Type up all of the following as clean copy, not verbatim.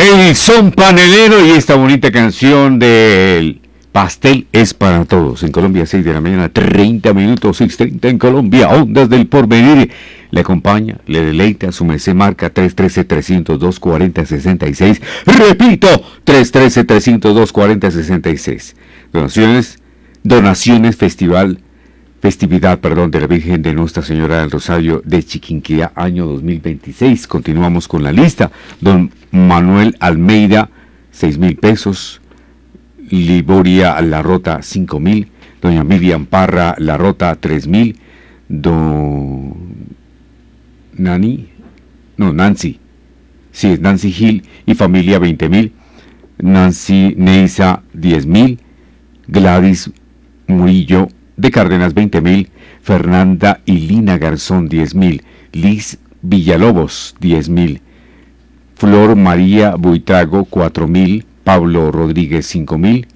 El son panelero y esta bonita canción del pastel es para todos. En Colombia, 6 de la mañana, 30 minutos, 6:30 en Colombia. Ondas del Porvenir. Le acompaña, le deleita, su merced marca 313-302-4066. Repito, 313-302-4066. Donaciones, festividad de la Virgen de Nuestra Señora del Rosario de Chiquinquirá, año 2026. Continuamos con la lista. Don Manuel Almeida, 6,000 pesos. Liboria Larrota, 5,000. Doña Miriam Parra Larrota, 3,000. Nancy. Sí, es Nancy Gil y familia, 20,000. Nancy Neisa, 10,000. Gladys Murillo de Cárdenas, 20,000. Fernanda y Lina Garzón, 10,000. Liz Villalobos, 10,000. Flor María Buitrago, 4,000. Pablo Rodríguez, 5,000.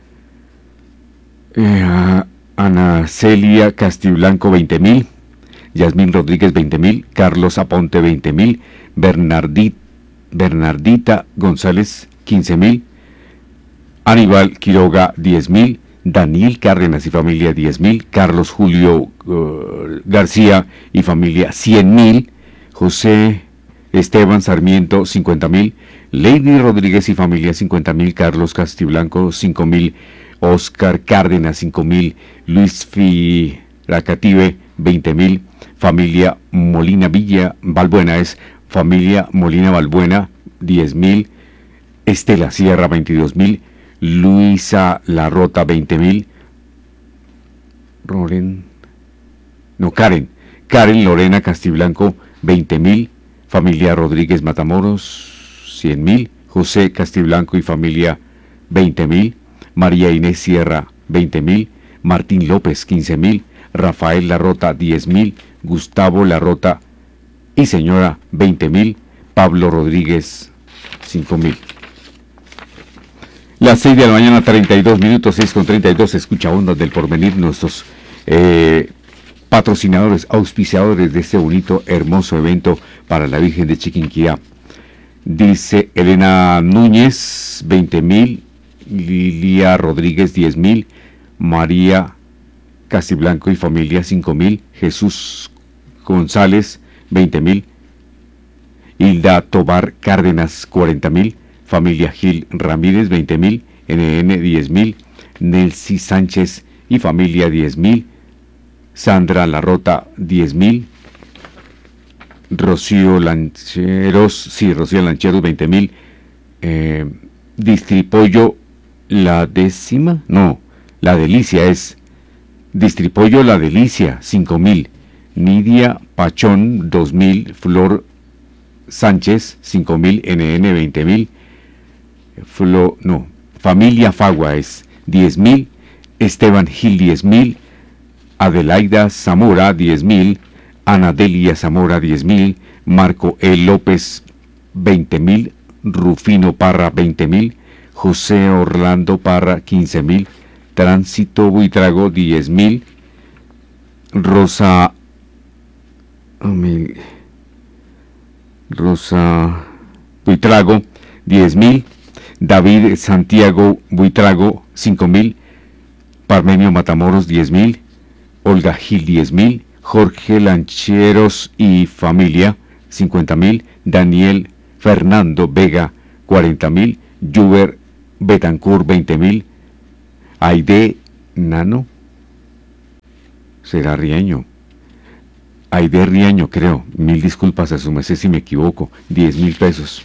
Ana Celia Castiblanco, 20,000. Yasmín Rodríguez, 20,000. Carlos Aponte, 20,000. Bernardita González, 15,000. Aníbal Quiroga, 10,000. Daniel Cárdenas y familia, 10,000. Carlos Julio García y familia, 100,000. José Esteban Sarmiento, 50,000. Lady Rodríguez y familia, 50,000. Carlos Castiblanco, 5,000. Oscar Cárdenas, 5,000. Luis Firacative, 20,000. Familia Molina Villa Valbuena es familia Molina Valbuena, 10,000. Estela Sierra, 22,000. Luisa Larrota, 20,000. Karen Lorena Castiblanco, 20,000. Familia Rodríguez Matamoros, 100,000. José Castiblanco y familia, 20,000. María Inés Sierra, 20,000. Martín López, 15,000. Rafael Larrota, 10,000. Gustavo Larrota y señora, 20,000. Pablo Rodríguez, 5,000. Las 6 de la mañana, 32 minutos, 6:32, escucha Ondas del Porvenir, nuestros patrocinadores, auspiciadores de este bonito, hermoso evento para la Virgen de Chiquinquirá. Dice Elena Núñez, 20,000. Lilia Rodríguez, 10,000. María Castiblanco y familia, 5,000. Jesús González, 20,000. Hilda Tobar Cárdenas, 40,000. Familia Gil Ramírez, 20,000. NN, 10,000. Nelcy Sánchez y familia, 10,000. Sandra Larrota, 10,000. Rocío Lancheros, 20,000. Distripollo La Décima, La Delicia es Distripollo La Delicia, 5,000. Nidia Pachón, 2,000. Flor Sánchez, 5,000. NN, 20,000. Familia Fagua es 10,000. Esteban Gil, 10,000. Adelaida Zamora, 10,000. Ana Delia Zamora, 10,000. Marco E. López, 20,000. Rufino Parra, 20,000. José Orlando Parra, 15,000. Tránsito Buitrago, 10,000. Rosa Buitrago, 10,000. David Santiago Buitrago, 5,000. Parmenio Matamoros, 10,000. Olga Gil, 10,000. Jorge Lancheros y familia, 50,000. Daniel Fernando Vega, 40,000. Juber Betancourt, 20,000. Aide Nano, será Riaño. Aide Riaño, creo. Mil disculpas a su merced si me equivoco. 10,000 pesos.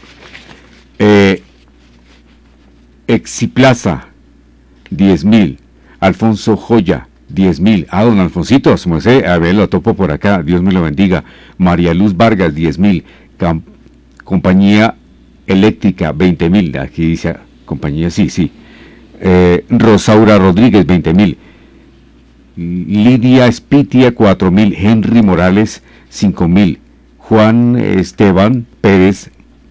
Exiplaza, 10,000. Alfonso Joya, 10,000. Don Alfonsito, a su merced, a ver, lo topo por acá. Dios me lo bendiga. María Luz Vargas, 10,000. Compañía Eléctrica, 20,000. Aquí dice compañía, sí. Rosaura Rodríguez, 20,000. Lidia Spitia, 4,000. Henry Morales, 5,000. Juan Esteban Pérez,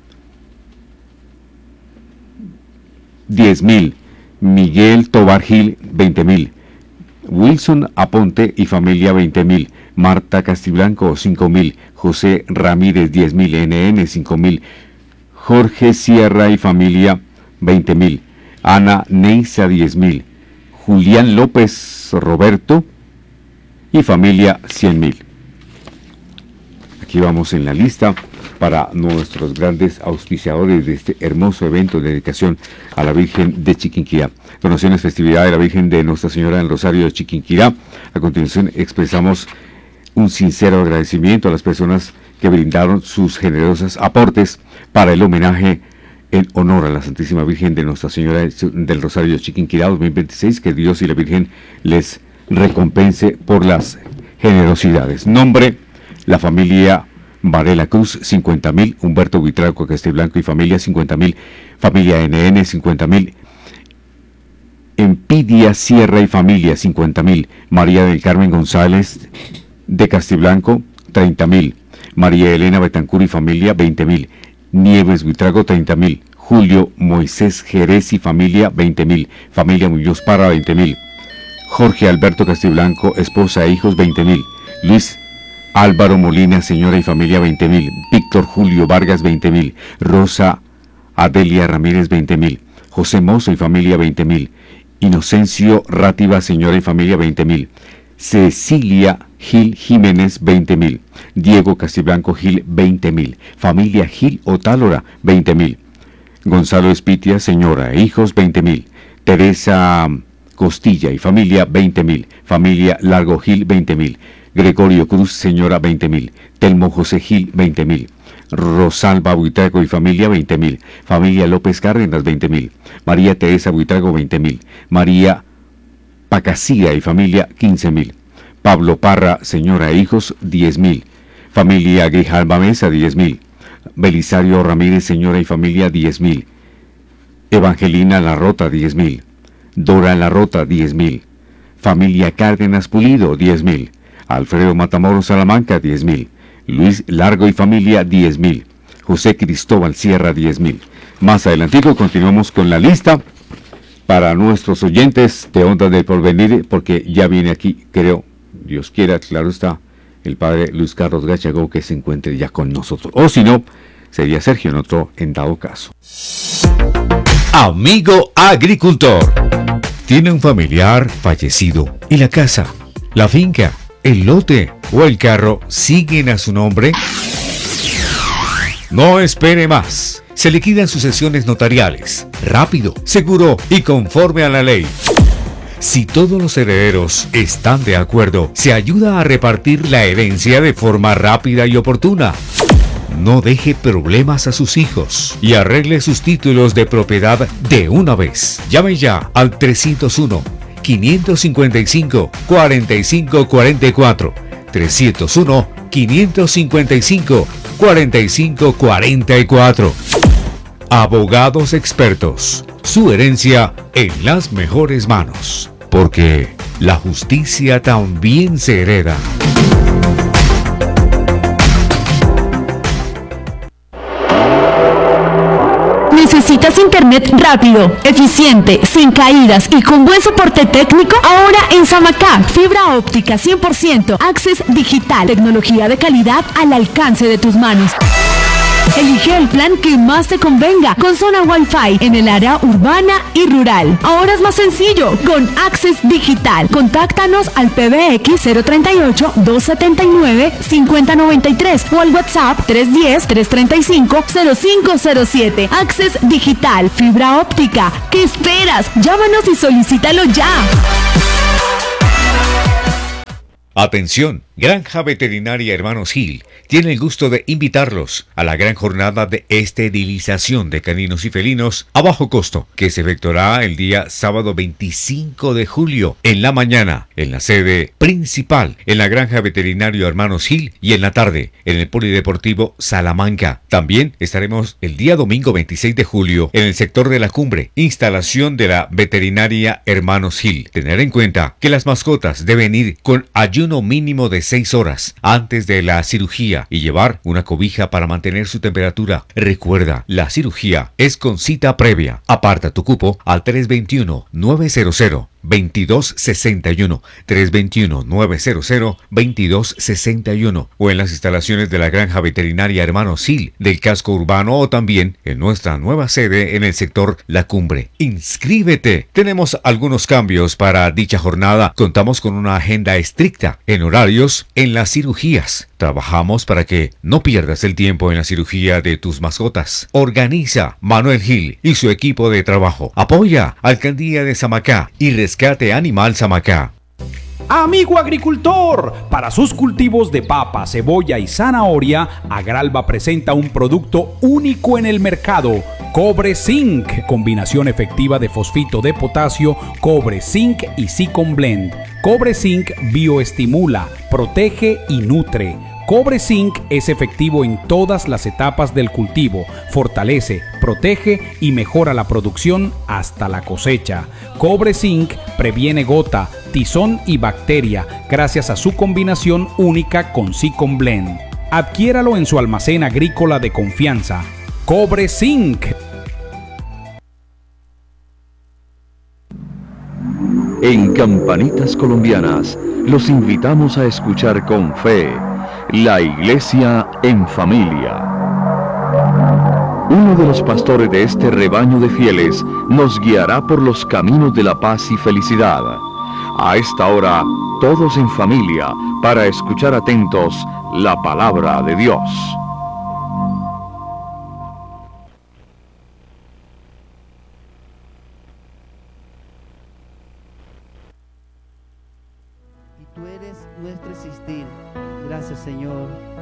10,000. Miguel Tobar Gil, 20,000. Wilson Aponte y familia, 20,000. Marta Castiblanco, 5,000. José Ramírez, 10,000. NN, 5,000. Jorge Sierra y familia 20,000. Ana Neisa 10,000. Julián López Roberto y familia 100,000. Aquí vamos en la lista para nuestros grandes auspiciadores de este hermoso evento de dedicación a la Virgen de Chiquinquirá. Donaciones, festividad de la Virgen de Nuestra Señora del Rosario de Chiquinquirá. A continuación expresamos un sincero agradecimiento a las personas que brindaron sus generosos aportes para el homenaje en honor a la Santísima Virgen de Nuestra Señora del Rosario de Chiquinquirá 2026. Que Dios y la Virgen les recompense por las generosidades. Nombre: la familia Varela Cruz 50,000, Humberto Buitrago Castiblanco y familia 50,000, familia NN 50,000, Empidia Sierra y familia 50,000, María del Carmen González de Castiblanco 30,000, María Elena Betancur y familia 20,000, Nieves Buitrago 30,000, Julio Moisés Jerez y familia 20,000, familia Muñoz Parra 20,000, Jorge Alberto Castiblanco, esposa e hijos 20,000, Luis Álvaro Molina, señora y familia 20,000, Víctor Julio Vargas 20,000, Rosa Adelia Ramírez 20,000, José Mozo y familia 20,000, Inocencio Rátiva, señora y familia 20,000, Cecilia Gil Jiménez 20,000, Diego Castiblanco Gil 20,000, familia Gil Otálora 20,000, Gonzalo Espitia, señora e hijos 20,000, Teresa Costilla y familia 20,000, familia Largo Gil 20,000, Gregorio Cruz, señora 20,000, Telmo José Gil 20,000, Rosalba Buitrago y familia 20,000, familia López Cárdenas 20,000, María Teresa Buitrago 20,000, María Pacasía y familia 15,000, Pablo Parra, señora e hijos 10,000, familia Grijalba Mesa 10,000, Belisario Ramírez, señora y familia 10,000, Evangelina Larrota 10,000, Dora Larrota 10,000, familia Cárdenas Pulido 10,000, Alfredo Matamoros Salamanca 10,000, Luis Largo y familia 10,000, José Cristóbal Sierra 10,000. Más adelantito continuamos con la lista para nuestros oyentes de Ondas del Porvenir, porque ya viene aquí, creo, Dios quiera, claro está, el padre Luis Carlos Gachagó, que se encuentre ya con nosotros. O si no, sería Sergio en otro, en dado caso. Amigo agricultor, ¿tiene un familiar fallecido y la casa, la finca, el lote o el carro siguen a su nombre? No espere más. Se liquidan sucesiones notariales, rápido, seguro y conforme a la ley. Si todos los herederos están de acuerdo, se ayuda a repartir la herencia de forma rápida y oportuna. No deje problemas a sus hijos y arregle sus títulos de propiedad de una vez. Llame ya al 301-555-4544. 301-555-4544. Abogados expertos. Su herencia en las mejores manos. Porque la justicia también se hereda. ¿Necesitas internet rápido, eficiente, sin caídas y con buen soporte técnico? Ahora en Samacá, fibra óptica 100%, Access Digital, tecnología de calidad al alcance de tus manos. Elige el plan que más te convenga, con zona Wi-Fi en el área urbana y rural. Ahora es más sencillo, con Access Digital. Contáctanos al PBX 038-279-5093 o al WhatsApp 310-335-0507. Access Digital, fibra óptica. ¿Qué esperas? Llámanos y solicítalo ya. Atención, Granja Veterinaria Hermanos Gil tiene el gusto de invitarlos a la gran jornada de esterilización de caninos y felinos a bajo costo, que se efectuará el día sábado 25 de julio en la mañana, en la sede principal, en la Granja Veterinaria Hermanos Gil, y en la tarde, en el Polideportivo Salamanca. También estaremos el día domingo 26 de julio en el sector de la Cumbre, instalación de la Veterinaria Hermanos Gil. Tener en cuenta que las mascotas deben ir con ayuno mínimo de 6 horas antes de la cirugía y llevar una cobija para mantener su temperatura. Recuerda, la cirugía es con cita previa. Aparta tu cupo al 321-900 321-900-2261, 321-900-2261, o en las instalaciones de la Granja Veterinaria Hermano Sil del casco urbano, o también en nuestra nueva sede en el sector La Cumbre. ¡Inscríbete! Tenemos algunos cambios para dicha jornada. Contamos con una agenda estricta en horarios, en las cirugías. Trabajamos para que no pierdas el tiempo en la cirugía de tus mascotas. Organiza Manuel Gil y su equipo de trabajo. Apoya Alcaldía de Samacá y Rescate Animal Samacá. Amigo agricultor, para sus cultivos de papa, cebolla y zanahoria, Agralba presenta un producto único en el mercado: Cobre Zinc, combinación efectiva de fosfito de potasio, cobre, zinc y Sicon Blend. Cobre Zinc bioestimula, protege y nutre. Cobre Zinc es efectivo en todas las etapas del cultivo, fortalece, protege y mejora la producción hasta la cosecha. Cobre Zinc previene gota, tizón y bacteria gracias a su combinación única con Sicon Blend. Adquiéralo en su almacén agrícola de confianza. Cobre Zinc. En Campanitas Colombianas los invitamos a escuchar con fe La Iglesia en Familia. Uno de los pastores de este rebaño de fieles nos guiará por los caminos de la paz y felicidad. A esta hora, todos en familia, para escuchar atentos la palabra de Dios. Y tú eres nuestro existir. Gracias, Señor.